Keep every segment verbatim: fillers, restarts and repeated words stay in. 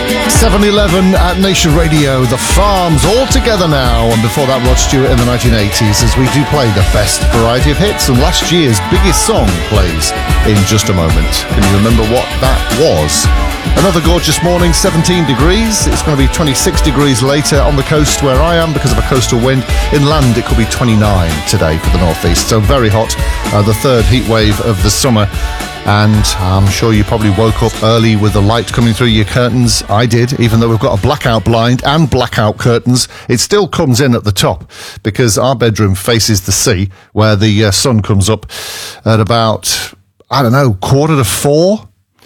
seven eleven at Nation Radio, The Farms, all together now. And before that, Rod Stewart in the nineteen eighties, as we do play the best variety of hits. And last year's biggest song plays in just a moment. Can you remember what that was? Another gorgeous morning, seventeen degrees. It's going to be twenty-six degrees later on the coast where I am because of a coastal wind. Inland, it could be twenty-nine today for the northeast. So very hot. Uh, the third heat wave of the summer. And I'm sure you probably woke up early with the light coming through your curtains. I did, even though we've got a blackout blind and blackout curtains. It still comes in at the top because our bedroom faces the sea where the uh, sun comes up at about, I don't know, quarter to four.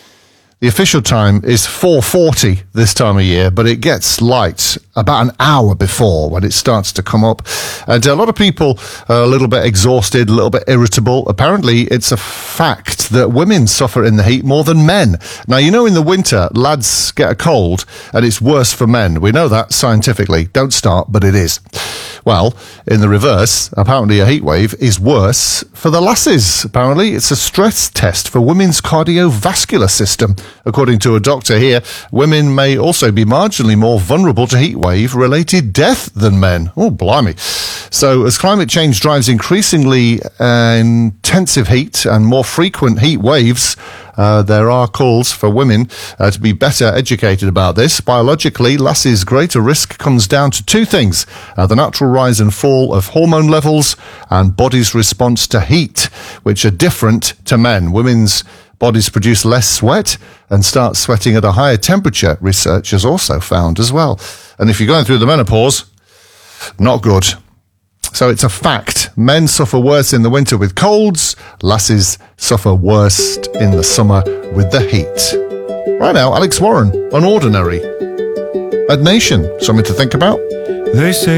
The official time is four forty this time of year, but it gets light about an hour before when it starts to come up. And a lot of people are a little bit exhausted, a little bit irritable. Apparently, it's a fact that women suffer in the heat more than men. Now, you know, in the winter, lads get a cold, and it's worse for men. We know that scientifically. Don't start, but it is. Well, in the reverse, apparently a heat wave is worse for the lasses. Apparently, it's a stress test for women's cardiovascular system. According to a doctor here, women may also be marginally more vulnerable to heat wave-related death than men. Oh, blimey. So as climate change drives increasingly uh, intensive heat and more frequent heat waves, Uh, there are calls for women uh, to be better educated about this. Biologically, lassies' greater risk comes down to two things: uh, the natural rise and fall of hormone levels and body's response to heat, which are different to men. Women's bodies produce less sweat and start sweating at a higher temperature, research has also found as well. And if you're going through the menopause, not good. So it's a fact. Men suffer worse in the winter with colds. Lassies suffer worst in the summer with the heat. Right now, Alex Warren on Ordinary at Nation. Something to think about. They say